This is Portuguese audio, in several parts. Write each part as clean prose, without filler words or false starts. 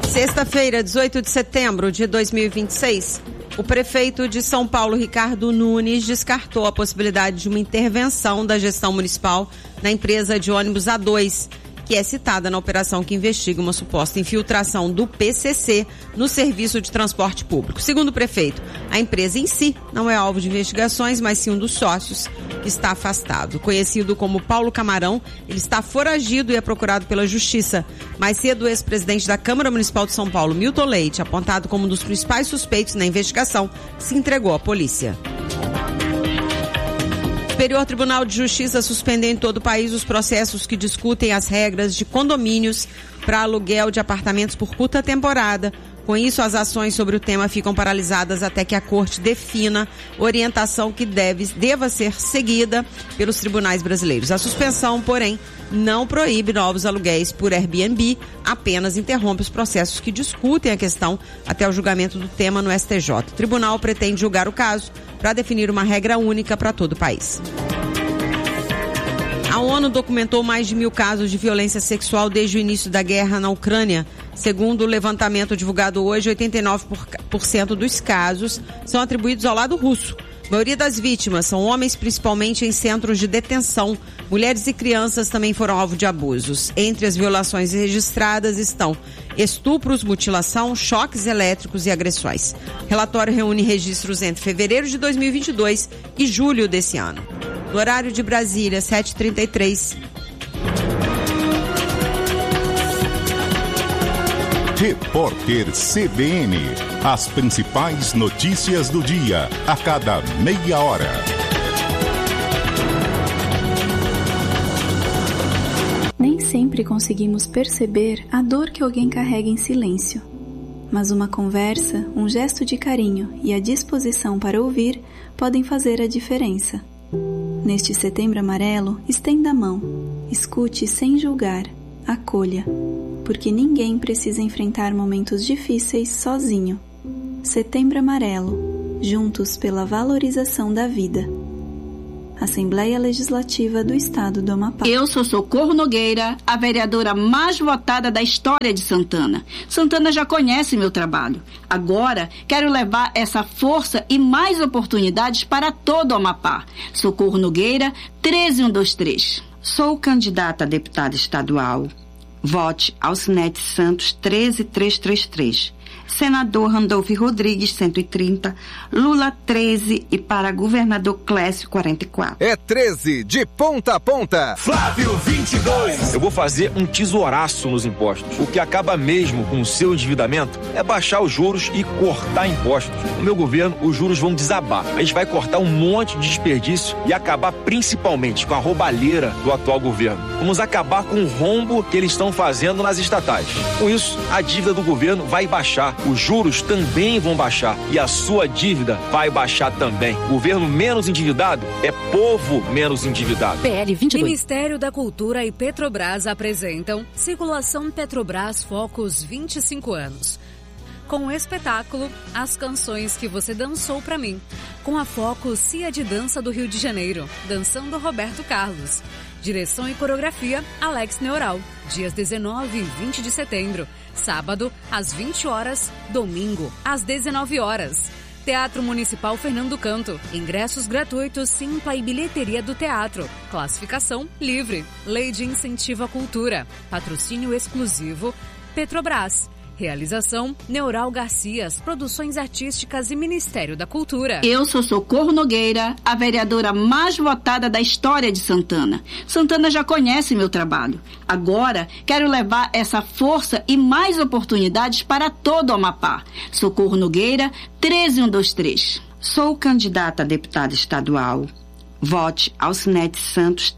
Sexta-feira, 18 de setembro de 2026, o prefeito de São Paulo, Ricardo Nunes, descartou a possibilidade de uma intervenção da gestão municipal na empresa de ônibus A2, que é citada na operação que investiga uma suposta infiltração do PCC no serviço de transporte público. Segundo o prefeito, a empresa em si não é alvo de investigações, mas sim um dos sócios que está afastado. Conhecido como Paulo Camarão, ele está foragido e é procurado pela Justiça. Mais cedo, o ex-presidente da Câmara Municipal de São Paulo, Milton Leite, apontado como um dos principais suspeitos na investigação, se entregou à polícia. O Superior Tribunal de Justiça suspendeu em todo o país os processos que discutem as regras de condomínios para aluguel de apartamentos por curta temporada. Com isso, as ações sobre o tema ficam paralisadas até que a Corte defina orientação que deva ser seguida pelos tribunais brasileiros. A suspensão, porém, não proíbe novos aluguéis por Airbnb, apenas interrompe os processos que discutem a questão até o julgamento do tema no STJ. O tribunal pretende julgar o caso para definir uma regra única para todo o país. A ONU documentou mais de 1.000 casos de violência sexual desde o início da guerra na Ucrânia. Segundo o levantamento divulgado hoje, 89% dos casos são atribuídos ao lado russo. A maioria das vítimas são homens, principalmente em centros de detenção. Mulheres e crianças também foram alvo de abusos. Entre as violações registradas estão estupros, mutilação, choques elétricos e agressões. O relatório reúne registros entre fevereiro de 2022 e julho desse ano. No horário de Brasília, 7h33. Repórter CBN. As principais notícias do dia, a cada meia hora. Nem sempre conseguimos perceber a dor que alguém carrega em silêncio. Mas uma conversa, um gesto de carinho e a disposição para ouvir podem fazer a diferença. Neste Setembro Amarelo, estenda a mão, escute sem julgar, acolha, porque ninguém precisa enfrentar momentos difíceis sozinho. Setembro Amarelo, juntos pela valorização da vida. Assembleia Legislativa do Estado do Amapá. Eu sou Socorro Nogueira, a vereadora mais votada da história de Santana. Santana já conhece meu trabalho. Agora, quero levar essa força e mais oportunidades para todo o Amapá. Socorro Nogueira, 13123. Sou candidata a deputada estadual. Vote Alcinete Santos, 13333. Senador Randolfo Rodrigues, 130, Lula, 13 e para governador Clécio, 44. É 13, de ponta a ponta. Flávio, 22. Eu vou fazer um tesouraço nos impostos. O que acaba mesmo com o seu endividamento é baixar os juros e cortar impostos. No meu governo, os juros vão desabar. A gente vai cortar um monte de desperdício e acabar principalmente com a roubalheira do atual governo. Vamos acabar com o rombo que eles estão fazendo nas estatais. Com isso, a dívida do governo vai baixar. Os juros também vão baixar e a sua dívida vai baixar também. Governo menos endividado é povo menos endividado. PL 22. Ministério da Cultura e Petrobras apresentam Circulação Petrobras Focus 25 anos. Com o espetáculo As Canções que Você Dançou Pra Mim. Com a Focus Cia de Dança do Rio de Janeiro, dançando Roberto Carlos. Direção e coreografia, Alex Neural. Dias 19 e 20 de setembro. Sábado, às 20 horas. Domingo, às 19 horas. Teatro Municipal Fernando Canto. Ingressos gratuitos, Simpla e bilheteria do teatro. Classificação livre. Lei de Incentivo à Cultura. Patrocínio exclusivo, Petrobras. Realização, Neural Garcias, Produções Artísticas e Ministério da Cultura. Eu sou Socorro Nogueira, a vereadora mais votada da história de Santana. Santana já conhece meu trabalho. Agora, quero levar essa força e mais oportunidades para todo o Amapá. Socorro Nogueira, 13123. Sou candidata a deputada estadual. Vote Alcinete Santos,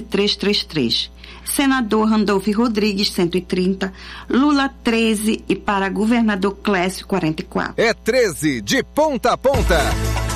13333. Senador Randolfo Rodrigues, 130, Lula, 13 e para governador Clécio, 44. É 13, de ponta a ponta.